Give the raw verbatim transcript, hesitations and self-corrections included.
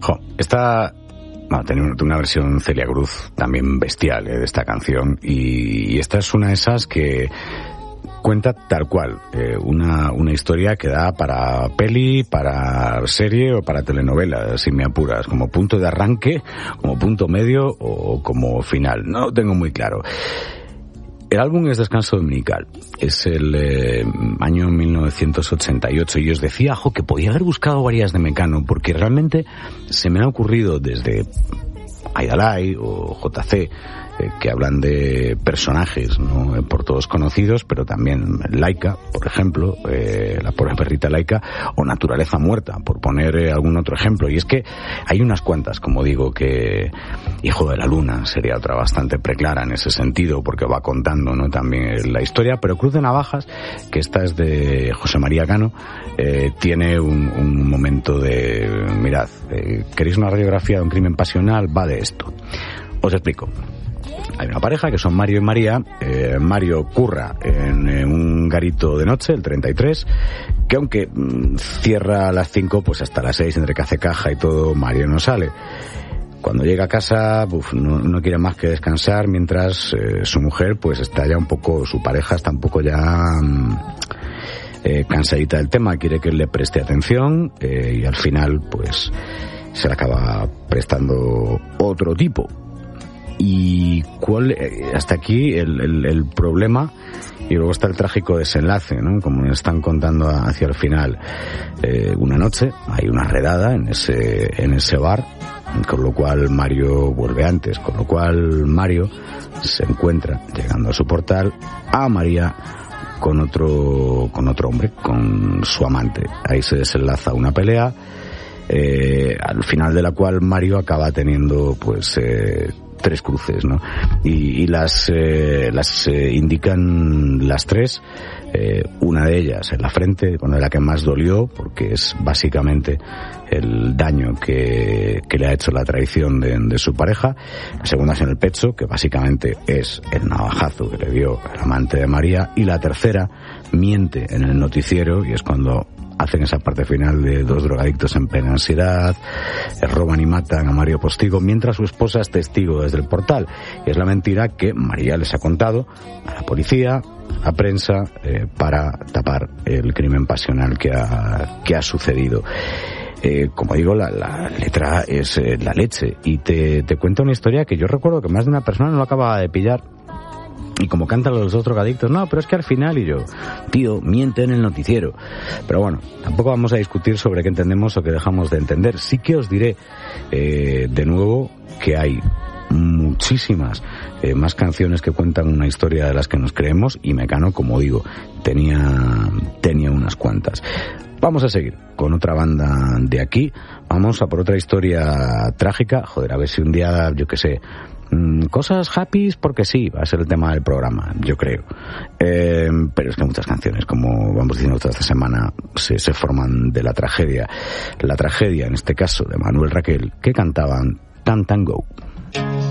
Jo, esta... Bueno, tiene una versión Celia Cruz también bestial, ¿eh?, de esta canción, y, y esta es una de esas que cuenta tal cual, eh, una, una historia que da para peli, para serie o para telenovela, si me apuras, como punto de arranque, como punto medio o como final. No lo tengo muy claro. El álbum es Descanso Dominical, es el eh, año mil novecientos ochenta y ocho, y os decía, jo, que podía haber buscado varias de Mecano, porque realmente se me ha ocurrido desde Aidalay o J C, eh, que hablan de personajes, ¿no?, eh, por todos conocidos, pero también Laika, por ejemplo, eh, la pobre perrita Laika, o Naturaleza Muerta, por poner eh, algún otro ejemplo. Y es que hay unas cuantas, como digo, que Hijo de la Luna sería otra bastante preclara en ese sentido, porque va contando, ¿no?, también la historia, pero Cruz de Navajas, que esta es de José María Cano, eh, tiene un, un momento de, mirad, eh, ¿queréis una radiografía de un crimen pasional? Va de esto. Os explico. Hay una pareja que son Mario y María. Eh, Mario curra en, en un garito de noche, el treinta y tres, que aunque mmm, cierra a las cinco, pues hasta las seis, entre que hace caja y todo, Mario no sale. Cuando llega a casa, uf, no, no quiere más que descansar, mientras eh, su mujer pues está ya un poco, su pareja está un poco ya mmm, eh, cansadita del tema, quiere que él le preste atención, eh, y al final pues se le acaba prestando otro tipo. Y cuál, hasta aquí el, el, el problema, y luego está el trágico desenlace, ¿no?, como nos están contando hacia el final. Eh, una noche hay una redada en ese, en ese bar, con lo cual Mario vuelve antes, con lo cual Mario se encuentra, llegando a su portal, a María con otro, con otro hombre, con su amante. Ahí se desenlaza una pelea, eh, al final de la cual Mario acaba teniendo, pues, eh, tres cruces, ¿no? Y, y las eh, las eh, indican las tres, eh, una de ellas en la frente, con la que más dolió, porque es básicamente el daño que, que le ha hecho la traición de, de su pareja. La segunda es en el pecho, que básicamente es el navajazo que le dio el amante de María. Y la tercera miente en el noticiero, y es cuando hacen esa parte final de dos drogadictos en plena ansiedad, eh, roban y matan a Mario Postigo, mientras su esposa es testigo desde el portal. Y es la mentira que María les ha contado a la policía, a la prensa, eh, para tapar el crimen pasional que ha, que ha sucedido. Eh, como digo, la, la letra es eh, la leche, y te, te cuenta una historia que yo recuerdo que más de una persona no lo acaba de pillar. Y como cantan los otros drogadictos, no, pero es que al final, y yo, tío, miente en el noticiero. Pero bueno, tampoco vamos a discutir sobre qué entendemos o qué dejamos de entender. Sí que os diré, eh, de nuevo, que hay muchísimas eh, más canciones que cuentan una historia de las que nos creemos, y Mecano, como digo, tenía, tenía unas cuantas. Vamos a seguir con otra banda de aquí. Vamos a por otra historia trágica. Joder, a ver si un día, yo qué sé, cosas happy, porque sí, va a ser el tema del programa, yo creo. Eh, pero es que muchas canciones, como vamos diciendo esta semana, se, se forman de la tragedia. La tragedia, en este caso, de Manuel Raquel, que cantaban Tan Tan Go.